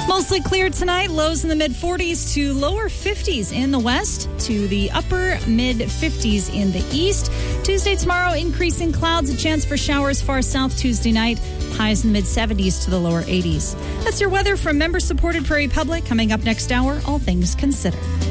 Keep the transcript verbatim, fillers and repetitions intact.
Mostly clear tonight. Lows in the mid forties to lower fifties in the west to the upper mid fifties in the east. Tuesday tomorrow, increasing clouds, a chance for showers far south Tuesday night. Highs in the mid seventies to the lower eighties. That's your weather from member-supported Prairie Public. Coming up next hour, all things considered.